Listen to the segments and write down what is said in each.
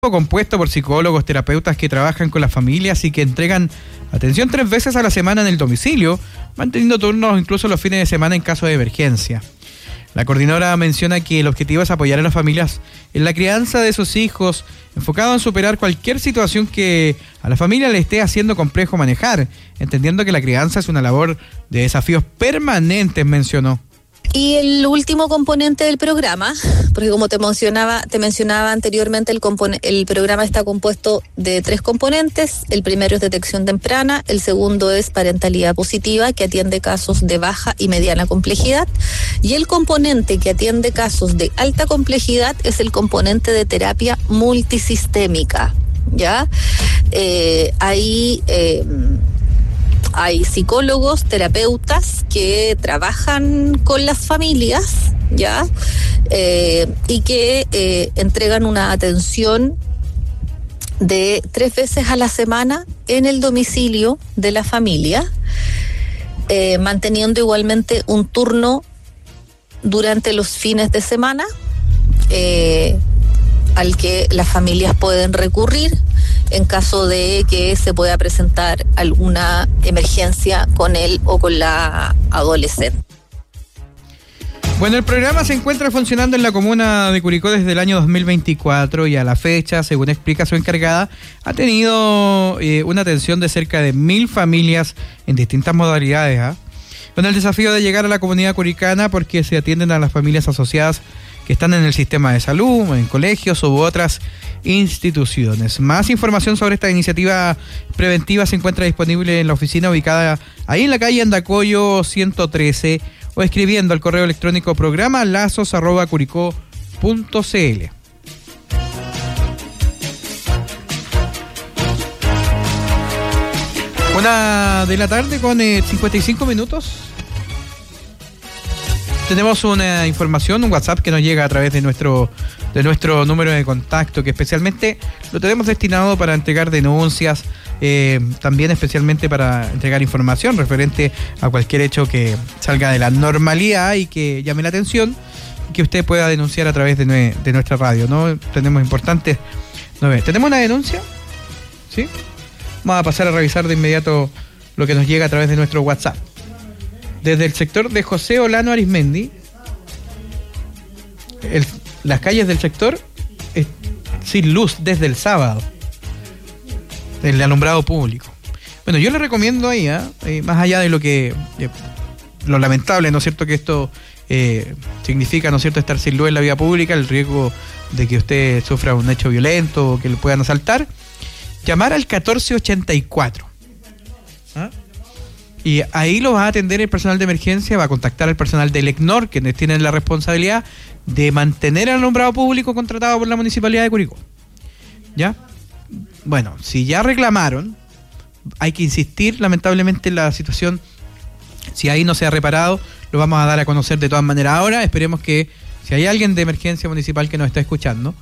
compuesto por psicólogos, terapeutas que trabajan con las familias y que entregan atención 3 veces a la semana en el domicilio, manteniendo turnos incluso los fines de semana en caso de emergencia. La coordinadora menciona que el objetivo es apoyar a las familias en la crianza de sus hijos, enfocado en superar cualquier situación que a la familia le esté haciendo complejo manejar, entendiendo que la crianza es una labor de desafíos permanentes, mencionó. Y el último componente del programa, porque como te mencionaba anteriormente, el programa está compuesto de 3 componentes. El primero es detección temprana, el segundo es parentalidad positiva, que atiende casos de baja y mediana complejidad, y el componente que atiende casos de alta complejidad es el componente de terapia multisistémica, ¿ya? Hay psicólogos, terapeutas que trabajan con las familias, ¿ya? Y que entregan una atención de 3 veces a la semana en el domicilio de la familia, manteniendo igualmente un turno durante los fines de semana, al que las familias pueden recurrir en caso de que se pueda presentar alguna emergencia con él o con la adolescente. Bueno, el programa se encuentra funcionando en la comuna de Curicó desde el año 2024 y a la fecha, según explica su encargada, ha tenido una atención de cerca de 1.000 familias en distintas modalidades, con el desafío de llegar a la comunidad curicana porque se atienden a las familias asociadas que están en el sistema de salud, en colegios u otras instituciones. Más información sobre esta iniciativa preventiva se encuentra disponible en la oficina ubicada ahí en la calle Andacollo 113 o escribiendo al correo electrónico programa lazos@curicó.cl. 1 de la tarde con 55 minutos. Tenemos una información, un WhatsApp que nos llega a través de nuestro número de contacto, que especialmente lo tenemos destinado para entregar denuncias, también especialmente para entregar información referente a cualquier hecho que salga de la normalidad y que llame la atención y que usted pueda denunciar a través de nuestra radio, ¿no? Tenemos importantes novedades. ¿Tenemos una denuncia? ¿Sí? Vamos a pasar a revisar de inmediato lo que nos llega a través de nuestro WhatsApp. Desde el sector de José Olano Arismendi, las calles del sector sin luz desde el sábado, el alumbrado público. Bueno, yo le recomiendo ahí, más allá de lo lamentable, ¿no es cierto?, que esto significa, ¿no es cierto?, estar sin luz en la vía pública, el riesgo de que usted sufra un hecho violento o que le puedan asaltar, llamar al 1484. Y ahí lo va a atender el personal de emergencia, va a contactar al personal del ECNOR, quienes tienen la responsabilidad de mantener el alumbrado público contratado por la Municipalidad de Curicó. ¿Ya? Bueno, si ya reclamaron, hay que insistir, lamentablemente, en la situación. Si ahí no se ha reparado, lo vamos a dar a conocer de todas maneras. Ahora esperemos que, si hay alguien de emergencia municipal que nos está escuchando,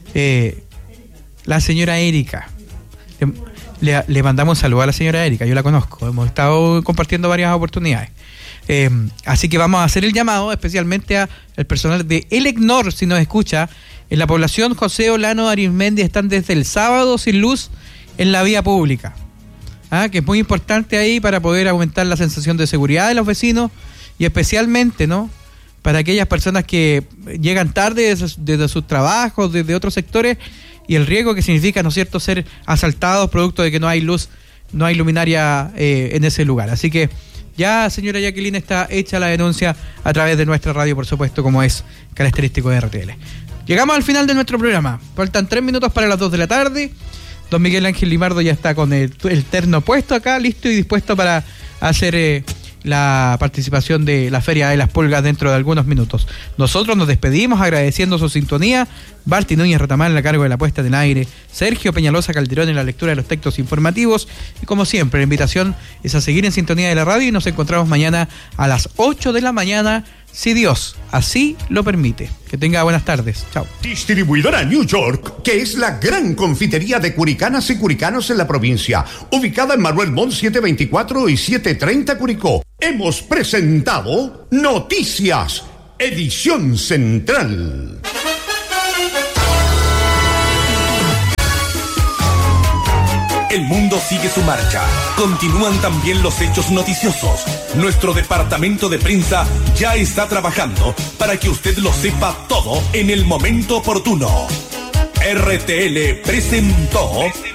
la señora Erika, le mandamos un saludo a la señora Erika, yo la conozco, hemos estado compartiendo varias oportunidades. Así que vamos a hacer el llamado especialmente al personal de El ECNOR, si nos escucha, en la población José Olano Arismendi están desde el sábado sin luz en la vía pública. Que es muy importante ahí para poder aumentar la sensación de seguridad de los vecinos y especialmente, ¿no?, para aquellas personas que llegan tarde desde sus trabajos, desde otros sectores, y el riesgo que significa, ¿no es cierto?, ser asaltados producto de que no hay luz, no hay luminaria en ese lugar. Así que ya, señora Jacqueline, está hecha la denuncia a través de nuestra radio, por supuesto, como es característico de RTL. Llegamos al final de nuestro programa. Faltan 3 minutos para las 2 de la tarde. Don Miguel Ángel Limardo ya está con el terno puesto acá, listo y dispuesto para hacer la participación de la Feria de las Pulgas dentro de algunos minutos. Nosotros nos despedimos agradeciendo su sintonía. Barty Núñez Retamal a cargo de la puesta en el aire, Sergio Peñalosa Calderón en la lectura de los textos informativos y como siempre la invitación es a seguir en sintonía de la radio y nos encontramos mañana a las 8 de la mañana si Dios así lo permite. Que tenga buenas tardes. Chao. Distribuidora New York, que es la gran confitería de curicanas y curicanos en la provincia, ubicada en Manuel Montt 724 y 730 Curicó. Hemos presentado Noticias, edición central. El mundo sigue su marcha. Continúan también los hechos noticiosos. Nuestro departamento de prensa ya está trabajando para que usted lo sepa todo en el momento oportuno. RTL presentó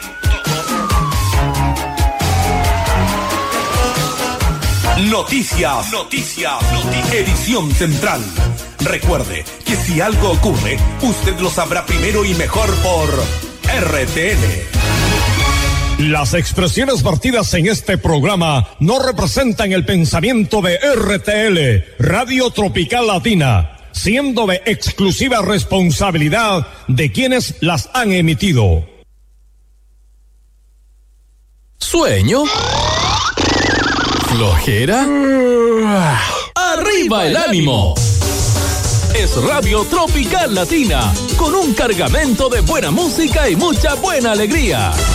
Noticias, edición central. Recuerde que si algo ocurre, usted lo sabrá primero y mejor por RTL. Las expresiones vertidas en este programa no representan el pensamiento de RTL, Radio Tropical Latina, siendo de exclusiva responsabilidad de quienes las han emitido. ¿Sueño? ¿Flojera? ¡Arriba el ánimo! Es Radio Tropical Latina, con un cargamento de buena música y mucha buena alegría.